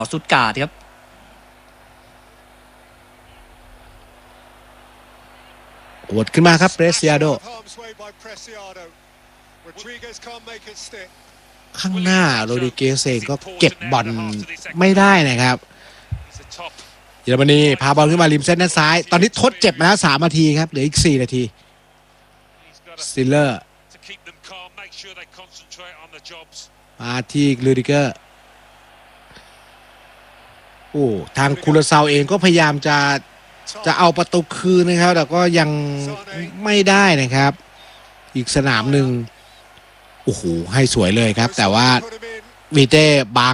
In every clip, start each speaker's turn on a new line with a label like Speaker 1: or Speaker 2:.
Speaker 1: สุดการ์ดครับ
Speaker 2: กดขึ้นมาครับเปรซิอาโดข้างหน้าโรดิเกสเองก็เก็บบอลไม่ได้นะครับเยอรมนีพาบอลขึ้นมาริมเส้นด้านซ้ายตอนนี้ทดเจ็บมาแล้ว3 นาทีครับเหลืออีก4 นาทีซิลเลอร์มาที่ลูดิเกอร์โอ้ทางคูลาซาวเองก็พยายามจะเอาประตูคืนนะครับแต่ก็ยังไม่ได้นะครับอีกสนามหนึ่งโอ้โหให้สวยเลยครับแต่ว่าวีเต้บัง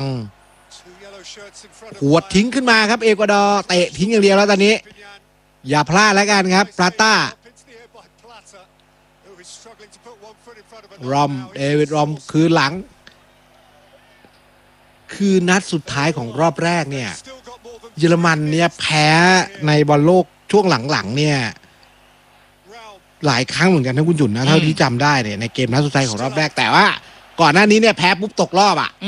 Speaker 2: หัวทิ้งขึ้นมาครับเอกวาดอร์เตะทิ้งอย่างเดียวแล้วตอนนี้อย่าพลาดแล้วกันครับพลาต้ารอมเดวิดรอมคือหลังคือนัดสุดท้ายของรอบแรกเนี่ยเยอรมันเนี่ยแพ้ในบอลโลกช่วงหลังๆเนี่ยหลายครั้งเหมือนกันนะคุณจุนนะเท่าที่จำได้เนี่ยในเกมนัดสุดท้ายของรอบแรกแต่ว่าก่อนหน้านี้เนี่ยแพ้ปุ๊บตกรอบอ่ะ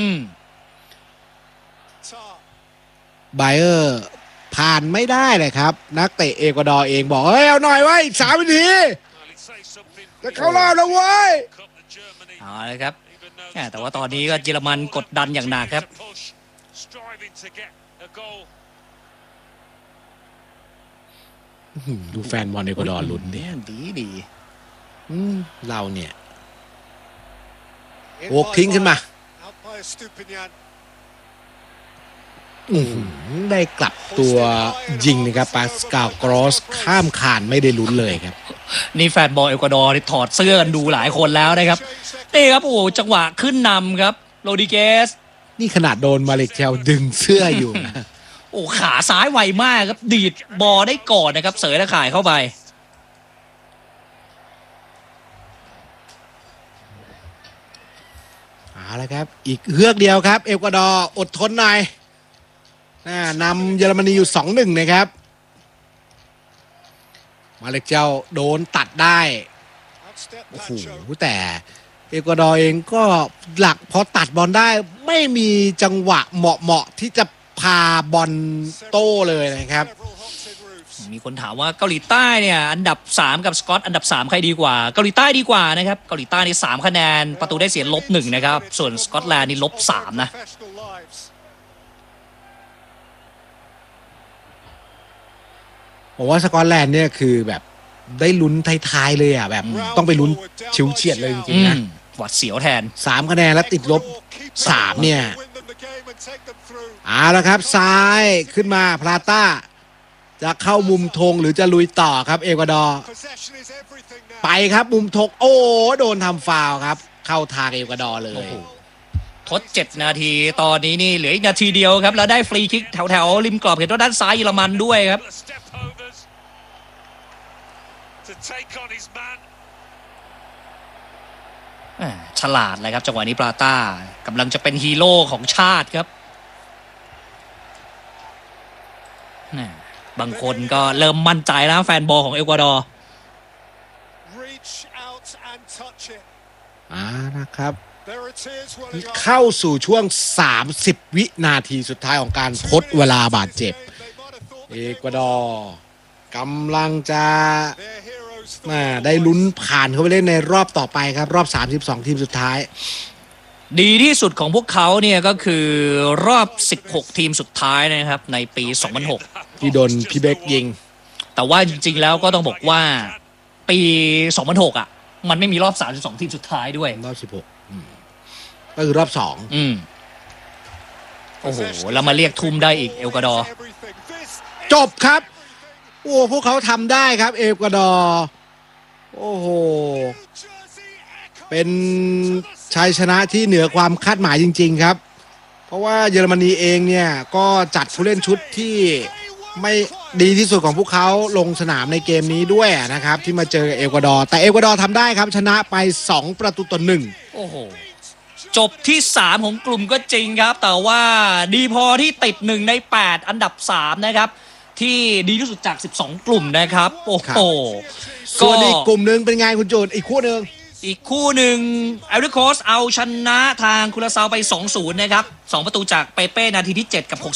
Speaker 2: ไบเออร์ผ่านไม่ได้เลยครับนักเตะเอกวาดอร์เองบอกเฮ้ยเอาหน่อยไว้อีก3 นาทีจะเข้ารอบแล้วเว้ย
Speaker 1: เอาเลยครับแต่ว่าตอนนี้ก็เยอรมันกดดันอย่างหนักครับ
Speaker 2: ดูแฟนบอลเอกวาดอร์ลุ้นเนี่ย
Speaker 1: ดี
Speaker 2: เราเนี่ยโอกทิ้งขึ้นมาได้กลับตัวยิงนะครับปาสกาลกรอสข้ามคานไม่ได้ลุ้นเลยครับ
Speaker 1: นี่แฟนบอลเอกวาดอร์ถอดเสื้อกันดูหลายคนแล้วนะครับนี่ครับโอ้จังหวะขึ้นนำครับโรดิเกส
Speaker 2: นี่ขนาดโดนมาเลเชลดึงเสื้ออยู่นะ
Speaker 1: โอ้ขาซ้ายไวมากครับดีดบอลได้ก่อนนะครับเสยตะข่ายเข้าไป
Speaker 2: เอาละครับอีกเฮือกเดียวครับเอกวาดอร์อดทนหน่อยนำเยอรมนีอยู่ 2-1 นะครับมาเลเซียโดนตัดได้โอ้โหแต่เอกวาดอร์เองก็หลักพอตัดบอลได้ไม่มีจังหวะเหมาะที่จะพาบอลโต้เลยนะครับ
Speaker 1: มีคนถามว่าเกาหลีใต้เนี่ยอันดับ3กับสกอตอันดับ3ใครดีกว่าเกาหลีใต้ดีกว่านะครับเกาหลีใต้นี่3 คะแนนประตูได้เสีย-1นะครับส่วนสกอตแลนด์นี่-3นะ
Speaker 2: ผมว่าสกอตแลนด์เนี่ยคือแบบได้ลุ้นท้ายๆเลยอ่ะแบบต้องไปลุ้นชิวเฉียดเลยจริงๆนะ
Speaker 1: หวัดเสียวแทน
Speaker 2: 3 คะแนนแล้วติด-3เนี่ยเอาละครับซ้ายขึ้นมาพลาต้าจะเข้ามุมธงหรือจะลุยต่อครับเอกวาดอร์ไปครับมุมธงโอ้โดนทำฟาวล์ครับเข้าทางเอกวาดอร์เลย
Speaker 1: ทด7 นาทีตอนนี้นี่เหลืออีกนาทีเดียวครับแล้วได้ฟรีคิกแถวริมกรอบเขตโทษด้านซ้ายเยอรมันด้วยครับฉลาดเลยครับจังหวะนี้ปราต้ากำลังจะเป็นฮีโร่ของชาติครับบางคนก็เริ่มมั่นใจแล้วแฟนบอลของเอกวาดอร์
Speaker 2: นะครับเข้าสู่ช่วง30 วินาทีสุดท้ายของการทดเวลาบาดเจ็บเอกวาดอร์กำลังจะได้ลุ้นผ่านเข้าไปเล่นในรอบต่อไปครับรอบ32 ทีมสุดท้าย
Speaker 1: ดีที่สุดของพวกเขาเนี่ยก็คือรอบ16 ทีมสุดท้ายนะครับในปี2006
Speaker 2: ที่โดนพี่เบคยิง
Speaker 1: แต่ว่าจริงๆแล้วก็ต้องบอกว่าปี2006อ่ะมันไม่มีรอบ32 ทีมสุดท้ายด้วย
Speaker 2: รอบ16ก็คือรอบ2
Speaker 1: โอ้โหแล้วมาเรียกทุ่มได้อีกเอกวาดอร์
Speaker 2: จบครับโอ้พวกเขาทำได้ครับเอกวาดอร์โอ้โหเป็นชัยชนะที่เหนือความคาดหมายจริงๆครับเพราะว่าเยอรมนีเองเนี่ยก็จัดผู้เล่นชุดที่ไม่ดีที่สุดของพวกเขาลงสนามในเกมนี้ด้วยนะครับที่มาเจอเอกวาดอร์แต่เอกวาดอร์ทำได้ครับชนะไป2-1
Speaker 1: โอ้โหจบที่3ของกลุ่มก็จริงครับแต่ว่าดีพอที่ติด1 ใน 8อันดับ3นะครับที่ดีที่สุดจาก12 กลุ่มนะครับโอ้โห
Speaker 2: ส่วนอีกกลุ่มนึงเป็นไงคุณจูนอีกคู่นึง
Speaker 1: ไอริโคสเอาชนะทางคูราซาวไป 2-0 นะครับ2 ประตูจากเปเป้นาทีที่7กับ